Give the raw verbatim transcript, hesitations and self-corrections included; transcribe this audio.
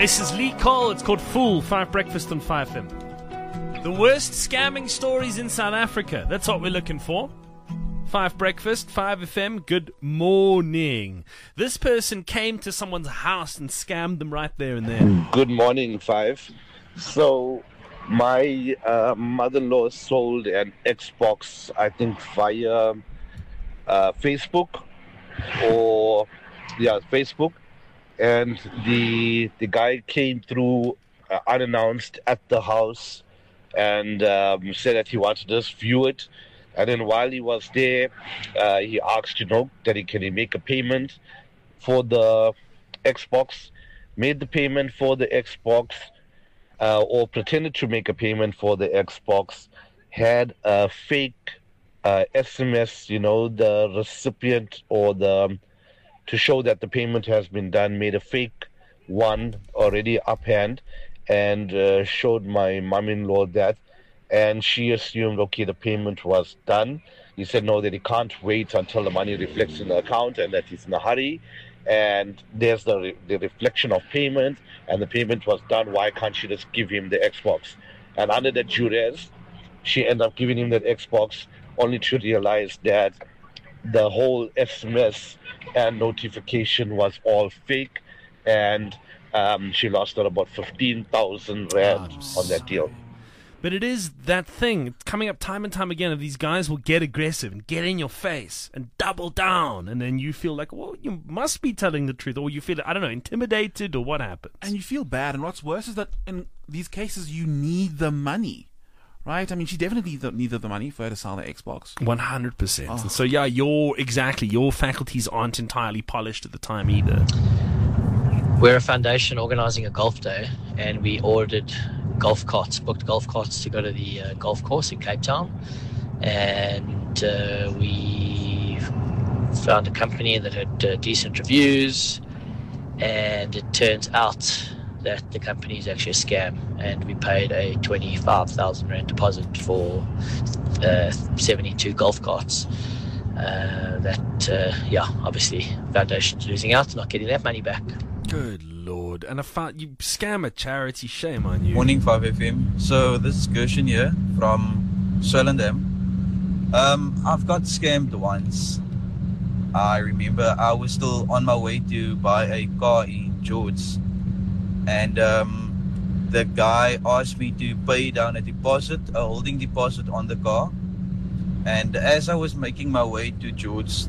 This is Lee Cole. It's called Fool. Five Breakfast on five F M. The worst scamming stories in South Africa. That's what we're looking for. Five Breakfast, five F M, good morning. This person came to someone's house and scammed them right there and there. Good morning, Five. So, my uh, mother-in-law sold an Xbox, I think, via uh, Facebook or, yeah, Facebook. And the the guy came through uh, unannounced at the house and um, said that he wanted us to view it. And then while he was there, uh, he asked, you know, that he can he make a payment for the Xbox, made the payment for the Xbox, uh, or pretended to make a payment for the Xbox, had a fake uh, S M S, you know, the recipient or the, to show that the payment has been done, made a fake one already uphand, and uh, showed my mom-in-law that. And she assumed, okay, the payment was done. He said, no, that he can't wait until the money reflects in the account and that he's in a hurry. And there's the re- the reflection of payment, and the payment was done. Why can't she just give him the Xbox? And under that duress, she ended up giving him that Xbox, only to realize that the whole S M S and notification was all fake. And um, she lost her about fifteen thousand rand Oh, on that deal. But it is that thing. It's coming up time and time again of these guys will get aggressive and get in your face and double down. And then you feel like, well, you must be telling the truth. Or you feel, I don't know, intimidated or what happens. And you feel bad. And what's worse is that in these cases, you need the money. Right? I mean, she definitely needed the money for her to sell the Xbox. one hundred percent. Oh. And so, yeah, your, exactly, your faculties aren't entirely polished at the time either. We're a foundation organising a golf day, and we ordered golf carts, booked golf carts to go to the uh, golf course in Cape Town. And uh, we found a company that had uh, decent reviews, and it turns out that the company is actually a scam, and we paid a twenty-five thousand rand deposit for uh, seventy-two golf carts. Uh, that, uh, yeah, obviously, Foundation's losing out, not getting that money back. Good Lord. And I found you scam a charity, shame on you. Morning, five F M. So this is Gershon here from Swellendam. Um, I've got scammed once. I remember I was still on my way to buy a car in George, and um, the guy asked me to pay down a deposit, a holding deposit on the car. And as I was making my way to George,